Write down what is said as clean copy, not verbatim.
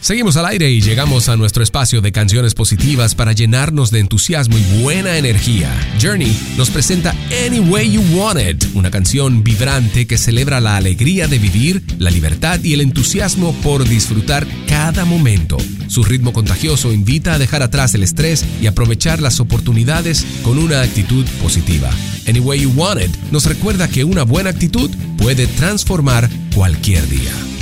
Seguimos al aire y llegamos a nuestro espacio de canciones positivas para llenarnos de entusiasmo y buena energía. Journey nos presenta Any Way You Want It, una canción vibrante que celebra la alegría de vivir, la libertad y el entusiasmo por disfrutar cada momento. Su ritmo contagioso invita a dejar atrás el estrés y aprovechar las oportunidades con una actitud positiva. Any Way You Want It nos recuerda que una buena actitud puede transformar cualquier día.